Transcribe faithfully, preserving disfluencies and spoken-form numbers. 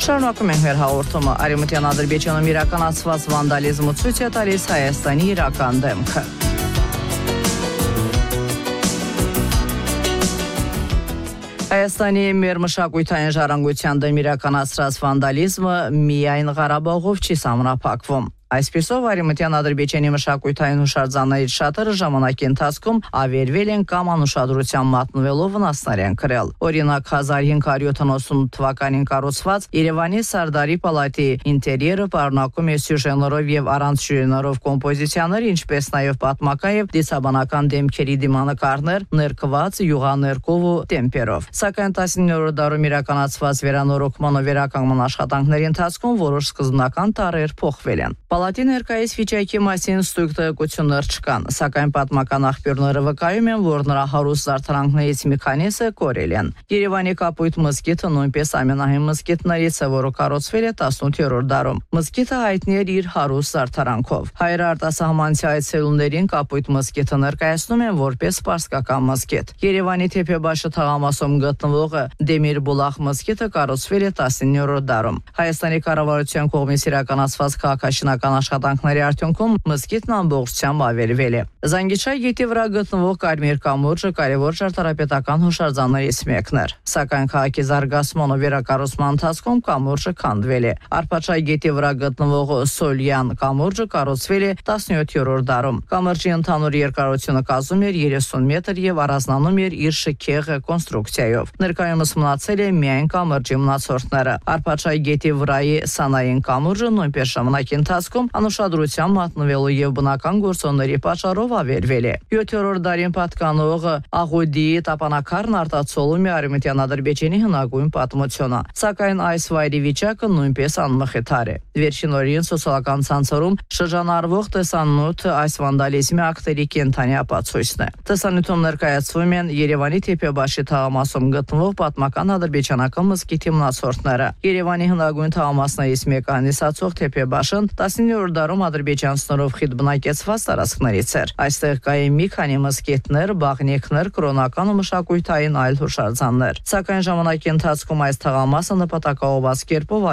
Շարունակում ենք մեր հաղորդումը։ Արևմտյան Ադրբեջանում իրականացված վանդալիզմը ցույց է տալիս Հայաստանի իրական դեմքը։ Հայաստանի մեր մշակութային ժառանգության դեմ իրականացրած վանդալիզմը միայն Ղարաբաղով չի սահմանափակվում։ Այսպիսով Արևմտյան Ադրբեջանի մշակութային հուշարձաններից շատերը ժամանակի ընթացքում ավերվել են կամ անուշադրության մատնվելով վնասներ են կրել։ Օրինակ հազար հինգ հարյուր յոթանասուն թվականին կառուցված Երևանի Սարդարի պալատի ինտերիերը պարունակում է սյուժեներով եւ առանց սյուժեներով կոմպոզիցիաներ, ինչպես նաեւ պատմական եւ դիցաբանական դեմքերի դիմանկարներ, ներկված յուղաներկով ու տեմպերով։ Սակայն տասնիններորդ դարում իրականացված վերանորոգման ու վերականգնման աշխատանքների ընթացքում որոշ սկզբնական տարրեր փոխվել են։ Պալատի ներկայիս վիճակի մասին ստույգ տեղեկություններ չկան, սակայն պատմական աղբյուրները վկայում են, որ նրա հարուստ զարդարանքներից մի քանիսը կորել են։ Երևանի Կապույտ մզկիթը նույնպես ամենահին մզկիթներից է, որը կառուցվել է տասնութերորդ դարում։ Մզկիթը հայտնի էր իր հարուստ զարդարանքով։ Հայերը արտասահմանցի այցելուներին Կապույտ մզկիթը ներկայացնում են որպես պարսկական մզկիթ։ Երևանի Թեփեբաշը թաղամասում գտնվող Դեմիր Բուլախ մզկիթը կառուցվել է տասնիններորդ դարում։ Հայաստանի կառավարության կողմից իրականացված քաղաքաշինական աշխատանքների արդյունքում մզկիթն ամբողջությամբ ավերվել է։ Զանգիչայի գետի վրա գտնվող Կարմիր կամուրջը կարևոր ճարտարապետական հուշարձաններից մեկն էր, սակայն քաղաքի զարգացման ու վերակառուցման ընթացքում կամուրջը քանդվել է։ Արփաչայի գետի վրա գտնվող Սոլյան կամուրջը կառուցվել է տասնյոթերորդ դարում։ Կամրջի ընդհանուր երկարությունը կազմում էր երեսուն մետր եւ առանձնանում էր իր շքեղ կոնստրուկցիայով։ Ներկայումս մնացել է միայն կամրջի մնացորդները։ Արփաչայի գետի վրայի Սանային կամուրջը նույնպես ժամանակի ընթացքում անուշադրության մատնվելու եւ բնական գործոնների պատճառով ավերվել է։ յոթերորդ դարին պատկանող Աղուդիի տապանակարն արտացոլում է Արևմտյան Ադրբեջանի հնագույն պատմությունը, սակայն այս վայրի վիճակը նույնպես անմխիթար է։ Վերջին օրերին սոցիալական ցանցերում շրջանառվող տեսանյութը այս վանդալիզմի ակտերի կենդանի ապացույցն է։ Տեսանյութում ներկայացվում են Երևանի Թեփեբաշի թաղամասում գտնվող պատմական ադրբեջանական մզկիթի մնացորդները։ Երևանի հնագույն թաղամասներից մեկը անիսացող Թեփեբաշն տասնիններորդ դարում ադրբեջանցիներով խիտ բնակեցված տարածքներից էր։ Այստեղ կային մի քանի մզկիթներ, բաղնիքներ, կրոնական ու մշակութային այլ հուշարձաններ։ Սակայն ժամանակի ընթացքում այս թաղամասը նպատակաուղղված կերպով